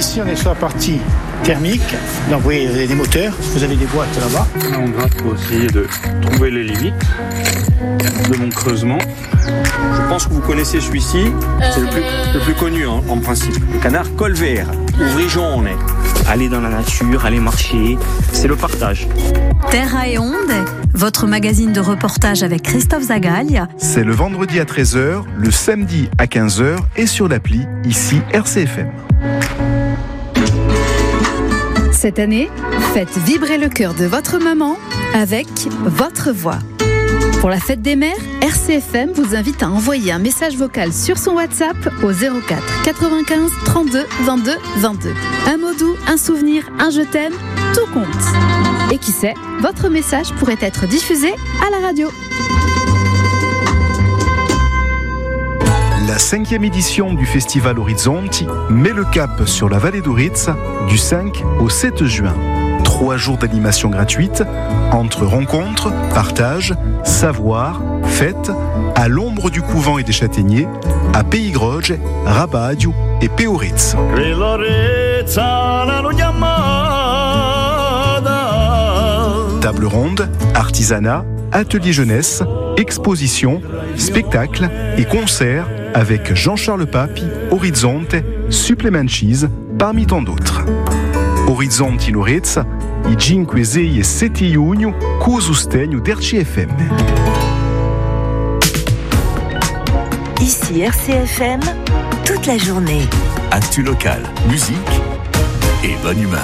Ici, on est sur la partie thermique. Donc, vous voyez des moteurs. Vous avez des boîtes là-bas. Là, on gratte pour essayer de trouver les limites de mon creusement. Je pense que vous connaissez celui-ci. C'est le plus connu en principe. Le canard col vert, ouvri jaune. Aller dans la nature, aller marcher, c'est le partage. Terra et Onde, votre magazine de reportage avec Christophe Zagalia. C'est le vendredi à 13h, le samedi à 15h et sur l'appli, ici RCFM. Cette année, faites vibrer le cœur de votre maman avec votre voix. Pour la fête des mères, RCFM vous invite à envoyer un message vocal sur son WhatsApp au 04 95 32 22 22. Un mot doux, un souvenir, un je t'aime, tout compte. Et qui sait, votre message pourrait être diffusé à la radio. La 5e édition du festival Orizzonti met le cap sur la vallée d'Aurizza du 5 au 7 juin. 3 jours d'animation gratuite entre rencontres, partage, savoir, fêtes, à l'ombre du couvent et des châtaigniers, à Peigroge, Rabadio et Peoritz. Table ronde, artisanat, atelier jeunesse, exposition, spectacle et concerts avec Jean-Charles Papi, Orizzonte, Supplementis, parmi tant d'autres. Orizzonti in Aurizza, i 5, 6 e 7 giugno, con sostegno d'RCFM. Ici RCFM, toute la journée. Actu locale, musique et bonne humeur.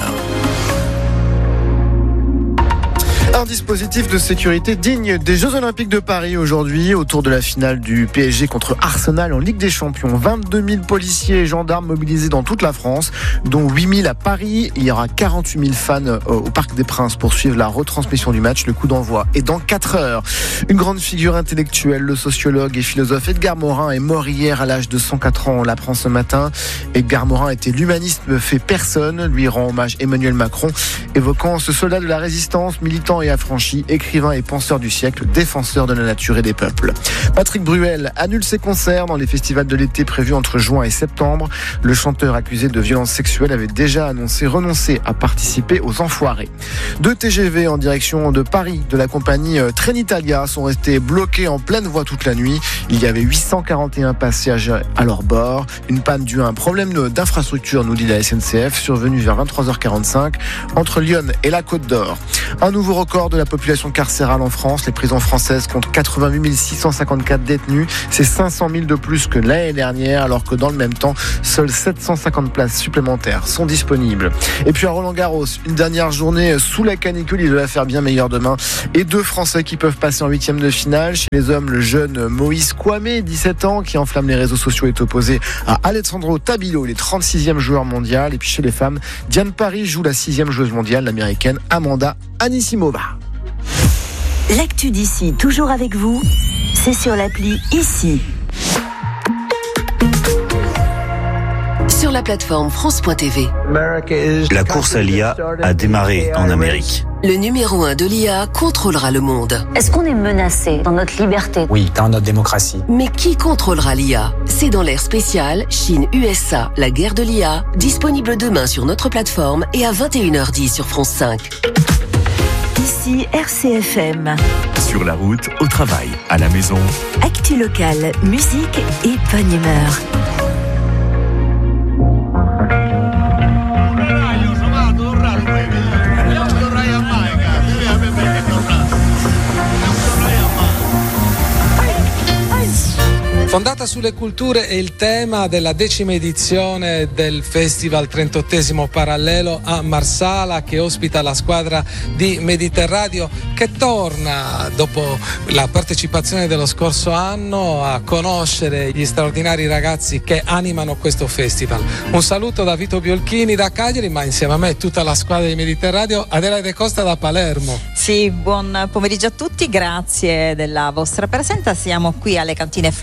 Un dispositif de sécurité digne des Jeux Olympiques de Paris aujourd'hui, autour de la finale du PSG contre Arsenal en Ligue des Champions. 22 000 policiers et gendarmes mobilisés dans toute la France, dont 8 000 à Paris. Il y aura 48 000 fans au Parc des Princes pour suivre la retransmission du match. Le coup d'envoi est dans 4 heures. Une grande figure intellectuelle, le sociologue et philosophe Edgar Morin est mort hier à l'âge de 104 ans. On l'apprend ce matin. Edgar Morin était l'humanisme fait personne, lui rend hommage Emmanuel Macron, évoquant ce soldat de la résistance, militant et affranchi, écrivain et penseur du siècle, défenseur de la nature et des peuples. Patrick Bruel annule ses concerts dans les festivals de l'été prévus entre juin et septembre. Le chanteur accusé de violences sexuelles avait déjà annoncé renoncer à participer aux Enfoirés. 2 TGV en direction de Paris de la compagnie Trenitalia sont restés bloqués en pleine voie toute la nuit. Il y avait 841 passagers à leur bord. Une panne due à un problème d'infrastructure, nous dit la SNCF, survenue vers 23h45 entre Lyon et la Côte d'Or. Un nouveau record de la population carcérale en France. Les prisons françaises comptent 88 654 détenus. C'est 500 000 de plus que l'année dernière, alors que dans le même temps, seules 750 places supplémentaires sont disponibles. Et puis à Roland-Garros, une dernière journée sous la canicule, il doit faire bien meilleur demain. Et 2 Français qui peuvent passer en 8e de finale. Chez les hommes, le jeune Moïse Kouamé, 17 ans, qui enflamme les réseaux sociaux, est opposé à Alessandro Tabilo, il est 36e joueur mondial. Et puis chez les femmes, Diane Paris joue la 6e joueuse mondiale, l'américaine Amanda Anisimova. L'actu d'ici, toujours avec vous, c'est sur l'appli Ici. Sur la plateforme France.tv. La course à l'IA a démarré en Amérique. Le numéro 1 de l'IA contrôlera le monde. Est-ce qu'on est menacé dans notre liberté ? Oui, dans notre démocratie. Mais qui contrôlera l'IA ? C'est dans l'ère spéciale Chine-USA, la guerre de l'IA, disponible demain sur notre plateforme et à 21h10 sur France 5. Ici RCFM. Sur la route, au travail, à la maison. Actu locale, musique et bonne humeur. Fondata sulle culture è il tema della 10ª edizione del Festival 38esimo Parallelo a Marsala, che ospita la squadra di Mediterraneo che torna dopo la partecipazione dello scorso anno a conoscere gli straordinari ragazzi che animano questo festival. Un saluto da Vito Biolchini da Cagliari, ma insieme a me tutta la squadra di Mediterraneo, Adelaide Costa da Palermo. Sì, buon pomeriggio a tutti, grazie della vostra presenza. Siamo qui alle cantine Florio di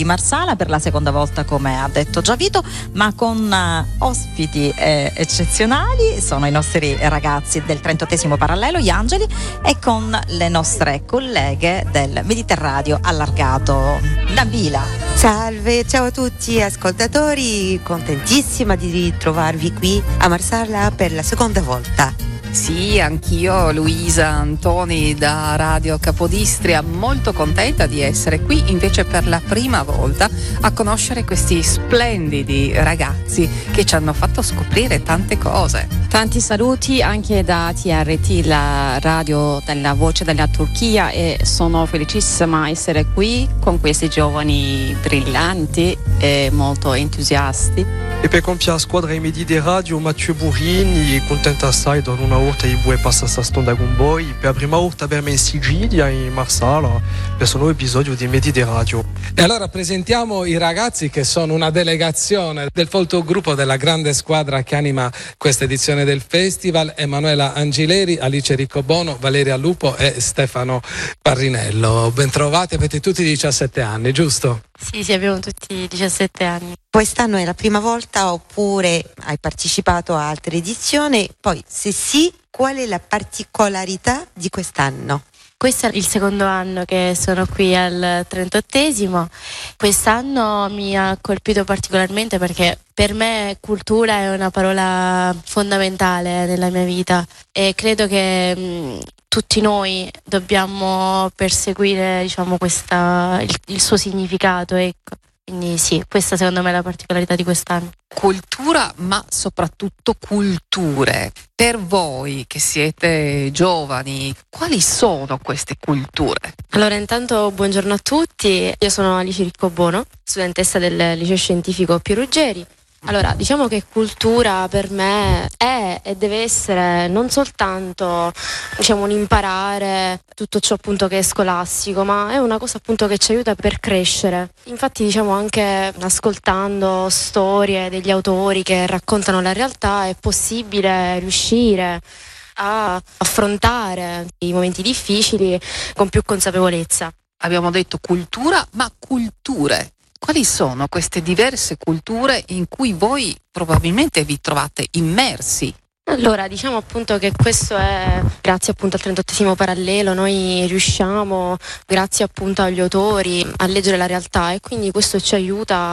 Marsala per la seconda volta, come ha detto già Vito, ma con ospiti eccezionali. Sono i nostri ragazzi del 38esimo parallelo, gli Angeli, e con le nostre colleghe del Mediterraneo allargato, Nabila. Salve, ciao a tutti ascoltatori, contentissima di ritrovarvi qui a Marsala per la seconda volta. Sì, anch'io, Luisa Antoni da Radio Capodistria, molto contenta di essere qui invece per la prima volta a conoscere questi splendidi ragazzi che ci hanno fatto scoprire tante cose. Tanti saluti anche da TRT, la radio della voce della Turchia, e sono felicissima di essere qui con questi giovani brillanti e molto entusiasti. E per compiere la squadra ai Medi de Radio, Mathieu Burrini, e contenta assai da una volta di vuoi passare sta stonda con voi, per la prima volta per me in Sicilia, in Marsala, per questo nuovo episodio di Medi de Radio. E allora presentiamo i ragazzi che sono una delegazione del folto gruppo della grande squadra che anima questa edizione del festival: Emanuela Angileri, Alice Riccobono, Valeria Lupo e Stefano Parrinello. Bentrovati, avete tutti 17 anni, giusto? Sì, abbiamo tutti 17 anni. Quest'anno è la prima volta oppure hai partecipato a altre edizioni? Poi, se sì, qual è la particolarità di quest'anno? Questo è il secondo anno che sono qui al 38esimo. Quest'anno mi ha colpito particolarmente perché per me cultura è una parola fondamentale nella mia vita e credo che tutti noi dobbiamo perseguire, diciamo, il suo significato, ecco. Quindi sì, questa secondo me è la particolarità di quest'anno. Cultura, ma soprattutto culture. Per voi che siete giovani, quali sono queste culture? Allora, intanto buongiorno a tutti, io sono Alice Riccobono, studentessa del liceo scientifico Piero Ruggeri. Allora, diciamo che cultura per me è e deve essere non soltanto, diciamo, un imparare tutto ciò appunto che è scolastico, ma è una cosa appunto che ci aiuta per crescere. Infatti, diciamo, anche ascoltando storie degli autori che raccontano la realtà è possibile riuscire a affrontare i momenti difficili con più consapevolezza. Abbiamo detto cultura, ma culture. Quali sono queste diverse culture in cui voi probabilmente vi trovate immersi? Allora, diciamo appunto che questo è grazie appunto al 38esimo parallelo, noi riusciamo, grazie appunto agli autori, a leggere la realtà e quindi questo ci aiuta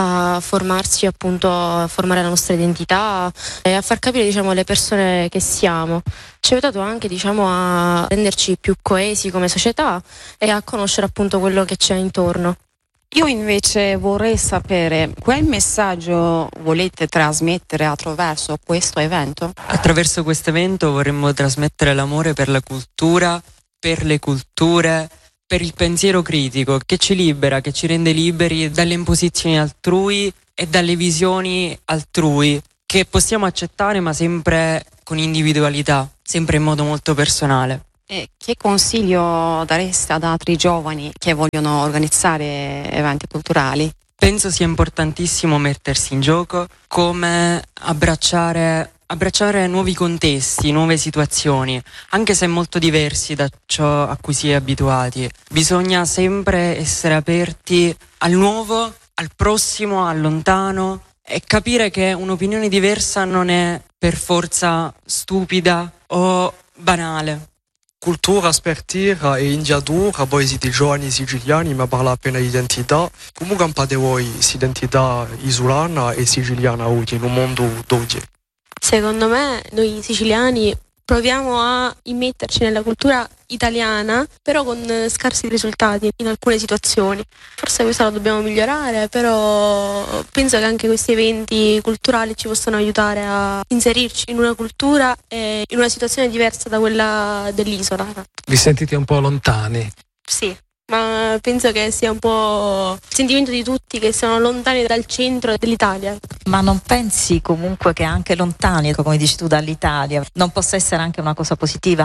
a formarci appunto, a formare la nostra identità e a far capire, diciamo, le persone che siamo. Ci ha aiutato anche, diciamo, a renderci più coesi come società e a conoscere appunto quello che c'è intorno. Io invece vorrei sapere quel messaggio volete trasmettere attraverso questo evento? Attraverso questo evento vorremmo trasmettere l'amore per la cultura, per le culture, per il pensiero critico che ci libera, che ci rende liberi dalle imposizioni altrui e dalle visioni altrui che possiamo accettare ma sempre con individualità, sempre in modo molto personale. E che consiglio dareste ad altri giovani che vogliono organizzare eventi culturali? Penso sia importantissimo mettersi in gioco, come abbracciare nuovi contesti, nuove situazioni, anche se molto diversi da ciò a cui si è abituati. Bisogna sempre essere aperti al nuovo, al prossimo, al lontano e capire che un'opinione diversa non è per forza stupida o banale. Cultura spertire e indiadura, voi siete giovani siciliani, ma parla appena di identità. Come campate voi l'identità isolana e siciliana oggi, in un mondo d'oggi? Secondo me noi siciliani proviamo a immetterci nella cultura italiana, però con scarsi risultati in alcune situazioni. Forse questo lo dobbiamo migliorare, però penso che anche questi eventi culturali ci possano aiutare a inserirci in una cultura e in una situazione diversa da quella dell'isola. Vi sentite un po' lontani? Sì, ma penso che sia un po' il sentimento di tutti che siano lontani dal centro dell'Italia. Ma non pensi comunque che anche lontani, come dici tu, dall'Italia, non possa essere anche una cosa positiva?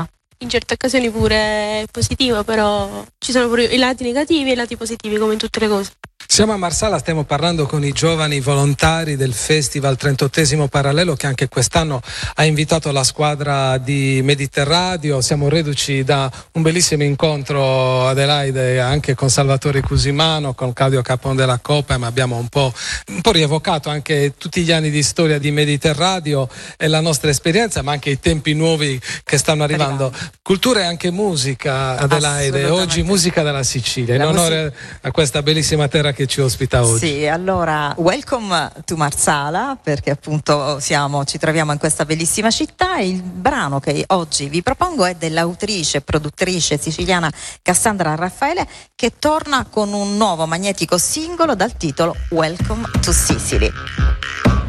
in certe occasioni pure positivo, però ci sono pure i lati negativi e i lati positivi come in tutte le cose. Siamo a Marsala, stiamo parlando con i giovani volontari del Festival 38esimo Parallelo, che anche quest'anno ha invitato la squadra di Mediterradio. Siamo reduci da un bellissimo incontro, Adelaide, anche con Salvatore Cusimano, con Claudio Capon della Coppa, ma abbiamo un po' rievocato anche tutti gli anni di storia di Mediterradio e la nostra esperienza, ma anche i tempi nuovi che stanno arrivando. Cultura e anche musica, Adelaide, oggi musica dalla Sicilia, in onore a questa bellissima terra che ci ospita oggi. Sì, allora welcome to Marsala, perché appunto ci troviamo in questa bellissima città, e il brano che oggi vi propongo è dell'autrice e produttrice siciliana Cassandra Raffaele, che torna con un nuovo magnetico singolo dal titolo Welcome to Sicily.